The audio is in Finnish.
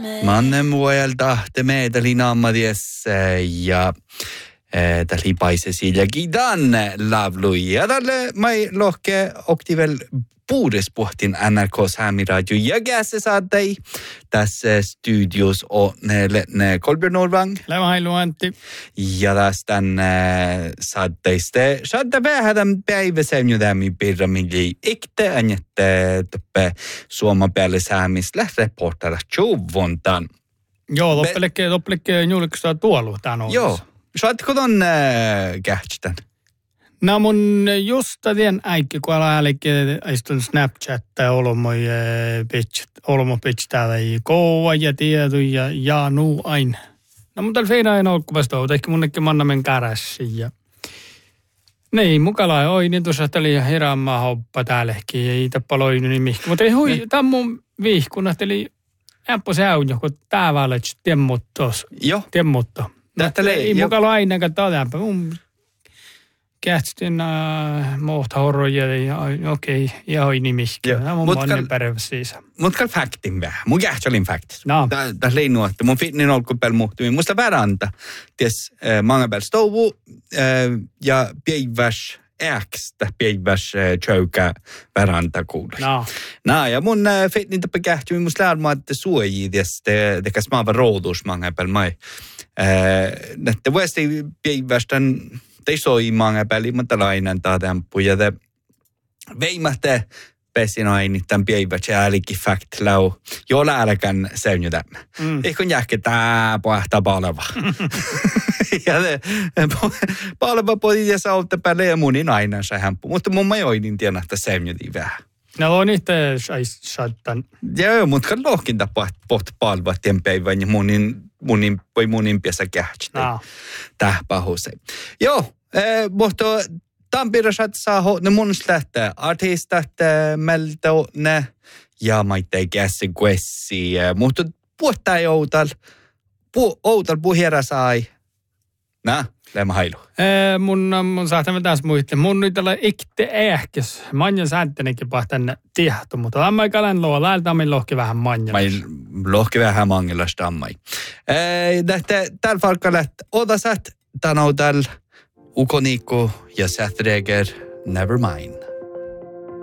Mannen vuodelta te meidäli naamadies ja tällä paise Silja Gidan lavlui. Ja tälle mai lohke oktivel puudes pohtin NRK Saamiradio ja gässä saattei tässä studios on ne Kolbjörn Norvang. Levahailu Antti. Ja tästä saatteista saattaa vähän päiväsen jodämi piramidi ikte anjette toppe Suomen päälle saamista reportera Tjuvontan. Joo, loppelikke julkistaa tuolu tän ollut. Joo. Saatko ton kähtstän? No mun just tien äikki, kun aloin älkeen istun Snapchat tai olmo pitch täällä ja koua ja tieto ja nuu aina. No mun täällä feina aina ollut kuvasta ollut, ehkä munnekin mannamen kärässä ja niin, mukala oi, niin tuossa tuli heräämään hoppa täälläkin ja ei tappaloinu niin mihki. Mutta ei tämä mun viihkunat, eli äppä se on joku täällä, että tiemmuttos. Joo. Tiemmutto. Ei mukala aina katsoa tämpä. Mun kähtstin mohta horroja ja okei, ja oi nimihki. Tämä on monen päivä siis. Mutta faktin vähän. Mun kähtsalin faktis. No. Tässä lein nuotta. Mun fitnin olkupääl muhtui. Musta väranta. Ties mange pääl stovu ja päiväs äkstä päiväs tjauka väranta kuulas. No, ja mun fitnin tappa kähtyi. Musta läärmaa, että suojii tekäs maava roodus mange pääl mai. Näette vuosti päivästän ei soi mange pääli, mutta lainan taadampu. Ja te veimähtä pesin aini tämän päivät ja älikin fakt lau. Joo läälläkään seunju tämä. Ehkä jähkä tää pohtaa palava. Ja te palava poti ja sautta päälle ja munin aina se hämpu. Mutta mun mä joinin tiedä, että seunju vähän. No on itse saattan. Joo, mutta kan lohkinta pohta palva tien päivän ja munin piässä kähtstä. Täh pahusei. Joo, mutta Tampirasat saa ne mun lähtee artistat meltä ne ja maittai käsi kuessi. Mutta puhtaa joutal puhjera sai. Nää, lämmä hailu. Mun saatamme taas muistaa. Mun nyt olla ikte ähkäs. Manjan sääntänekin pahtan tiehto, mutta lämmä kalan luo. Läältä me lohki vähän manjan. Lohki vähän mangilasta ammai. Tällä falkalla odasat tanoutal Ukoniikko ja Seth Reger, Nevermind.